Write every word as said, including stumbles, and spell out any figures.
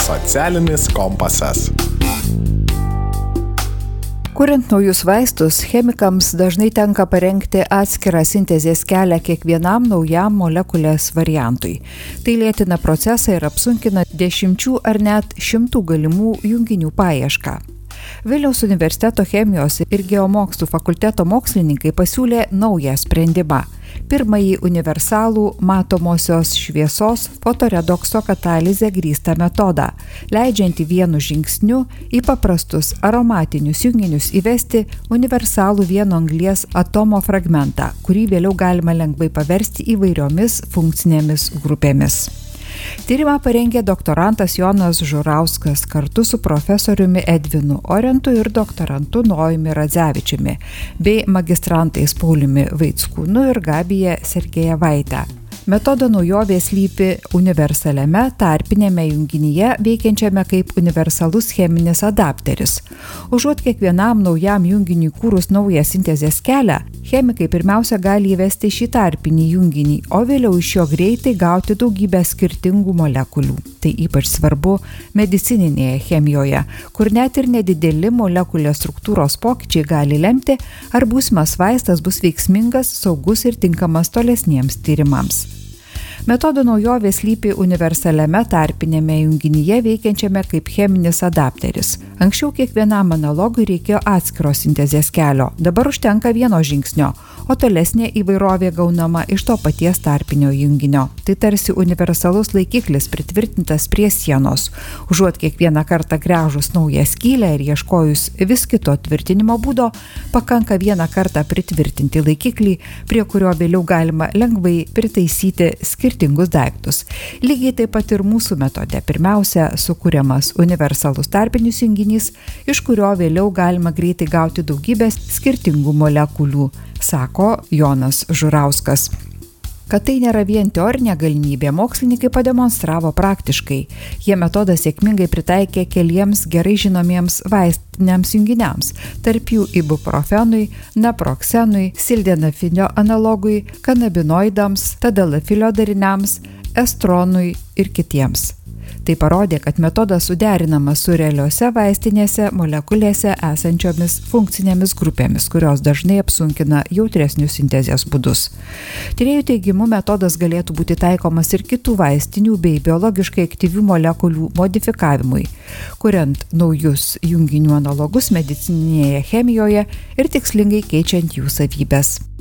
Socialinis kompasas. Kuriant naujus vaistus, chemikams dažnai tenka parengti atskirą sintezės kelią kiekvienam naujam molekulės variantui. Tai lėtina procesą ir apsunkina dešimčių ar net šimtų galimų junginių paiešką. Vilniaus universiteto chemijos ir geomokslų fakulteto mokslininkai pasiūlė naują sprendimą. Pirmąjį universalų matomosios šviesos fotoredokso katalizę grįstą metodą, leidžiantį vienu žingsniu į paprastus aromatinius junginius įvesti universalų vieno anglies atomo fragmentą, kurį vėliau galima lengvai paversti įvairiomis funkcinėmis grupėmis. Tyrimą parengė doktorantas Jonas Žurauskas kartu su profesoriumi Edvinu Orentu ir doktorantu Nojumi Radzevičiumi, bei magistrantais Pauliumi Vaickūnu ir Gabija Sergejevaite. Metodo naujovė slypi universaliame tarpinėme junginyje veikiančiame kaip universalus cheminis adapteris. Užuot kiekvienam naujam junginiui kūrus naują sintezės kelią, chemikai pirmiausia gali įvesti šį tarpinį junginį, o vėliau iš jo greitai gauti daugybę skirtingų molekulių. Tai ypač svarbu medicininėje chemijoje, kur net ir nedideli molekulės struktūros pokyčiai gali lemti, ar būsimas vaistas bus veiksmingas, saugus ir tinkamas tolesniems tyrimams. Metodo naujovė slypi universaliame tarpinėme junginyje veikiančiame kaip cheminis adapteris. Anksčiau kiekvienam analogui reikėjo atskiro sintezės kelio, dabar užtenka vieno žingsnio, o tolesnė įvairovė gaunama iš to paties tarpinio junginio. Tai tarsi universalus laikiklis pritvirtintas prie sienos. Užuot kiekvieną kartą gręžus naują skylę ir ieškojus vis kito tvirtinimo būdo, pakanka vieną kartą pritvirtinti laikiklį, prie kurio vėliau galima lengvai pritaisyti skirtingus daiktus. Lygiai taip pat ir mūsų metode. Pirmiausia, sukūriamas universalus tarpinis junginys, iš kurio vėliau galima greitai gauti daugybės skirtingų molekulių, sako Jonas Žurauskas. Kad tai nėra vien teorinė galimybė, mokslininkai pademonstravo praktiškai. Jie metodą sėkmingai pritaikė keliems gerai žinomiems vaistiniams junginiams, tarp jų ibuprofenui, naproksenui, sildenafilio analogui, kanabinoidams, tadalafilio dariniams, estronui ir kitiems. Tai parodė, kad metodas suderinamas su realiuose vaistinėse molekulėse esančiomis funkcinėmis grupėmis, kurios dažnai apsunkina jautresnius sintezės būdus. Tyrėjų teigimu metodas galėtų būti taikomas ir kitų vaistinių bei biologiškai aktyvių molekulių modifikavimui, kuriant naujus junginių analogus medicininėje chemijoje ir tikslingai keičiant jų savybes.